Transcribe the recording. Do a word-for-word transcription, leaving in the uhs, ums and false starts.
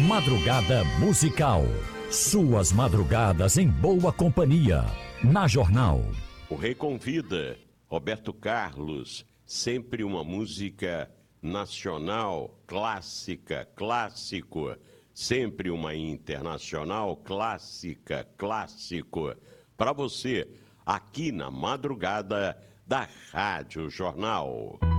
Madrugada musical. Suas madrugadas em boa companhia. Na Jornal. O Rei convida. Roberto Carlos. Sempre uma música nacional, clássica, clássico. Sempre uma internacional, clássica, clássico. Para você, aqui na madrugada da Rádio Jornal.